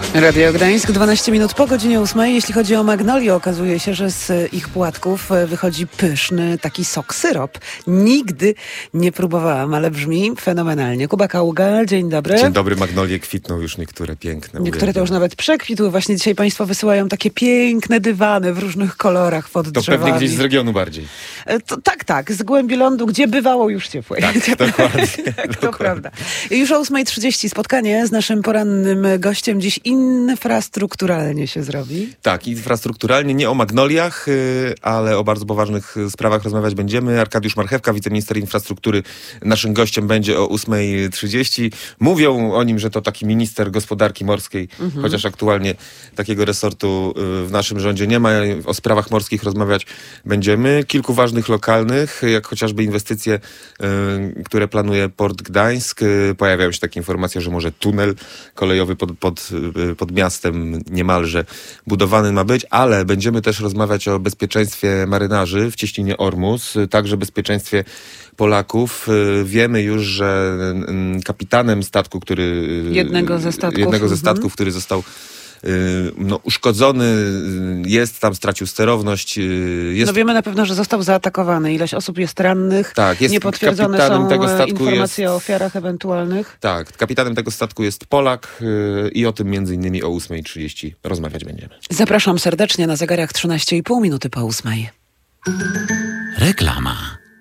Radio Gdańsk, 12 minut po godzinie 8. Jeśli chodzi o Magnolię, okazuje się, że z ich płatków wychodzi pyszny taki sok syrop. Nigdy nie próbowałam, ale brzmi fenomenalnie. Kuba Kaługa, dzień dobry. Dzień dobry, magnolie kwitną już niektóre piękne. Niektóre to już nawet przekwitły. Właśnie dzisiaj państwo wysyłają takie piękne dywany w różnych kolorach pod drzewami. To pewnie gdzieś z regionu bardziej. Tak, z głębi lądu, gdzie bywało już ciepłej. Tak, dokładnie. To prawda. Już o 8:30 spotkanie z naszym porannym gościem. Dziś infrastrukturalnie się zrobi. Tak, infrastrukturalnie, nie o magnoliach, ale o bardzo poważnych sprawach rozmawiać będziemy. Arkadiusz Marchewka, wiceminister infrastruktury, naszym gościem będzie o 8:30. Mówią o nim, że to taki minister gospodarki morskiej, chociaż aktualnie takiego resortu w naszym rządzie nie ma. O sprawach morskich rozmawiać będziemy. Kilku ważnych lokalnych, jak chociażby inwestycje, które planuje Port Gdańsk. Pojawiają się takie informacje, że może tunel kolejowy pod miastem niemalże budowany ma być, ale będziemy też rozmawiać o bezpieczeństwie marynarzy w cieśninie Ormus, także bezpieczeństwie Polaków. Wiemy już, że kapitanem statku, jednego ze statków, który został uszkodzony, stracił sterowność. Wiemy na pewno, że został zaatakowany. Ileś osób jest rannych. Tak, niepotwierdzone są tego statku informacje o ofiarach ewentualnych. Tak, kapitanem tego statku jest Polak i o tym między innymi o 8:30 rozmawiać będziemy. Zapraszam serdecznie, na zegarach 13,5 minuty po 8. Reklama.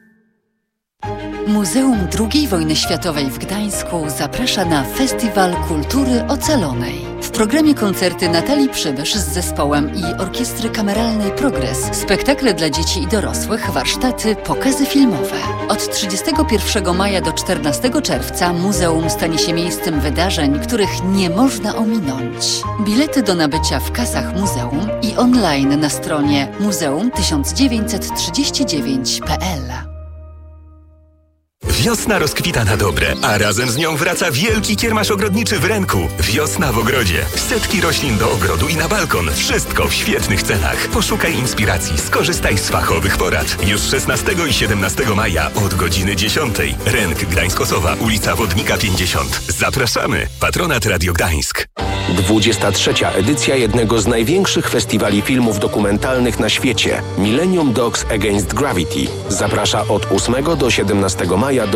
Muzeum II Wojny Światowej w Gdańsku zaprasza na Festiwal Kultury Ocalonej. W programie koncerty Natalii Przybysz z zespołem i Orkiestry Kameralnej Progres, spektakle dla dzieci i dorosłych, warsztaty, pokazy filmowe. Od 31 maja do 14 czerwca muzeum stanie się miejscem wydarzeń, których nie można ominąć. Bilety do nabycia w kasach muzeum i online na stronie muzeum1939.pl. Wiosna rozkwita na dobre, a razem z nią wraca wielki kiermasz ogrodniczy w Renku. Wiosna w ogrodzie. Setki roślin do ogrodu i na balkon. Wszystko w świetnych cenach. Poszukaj inspiracji, skorzystaj z fachowych porad. Już 16 i 17 maja od godziny 10. Renk Gdańsk-Osowa, ulica Wodnika 50. Zapraszamy. Patronat Radio Gdańsk. 23. edycja jednego z największych festiwali filmów dokumentalnych na świecie. Millennium Dogs Against Gravity. Zaprasza od 8 do 17 maja do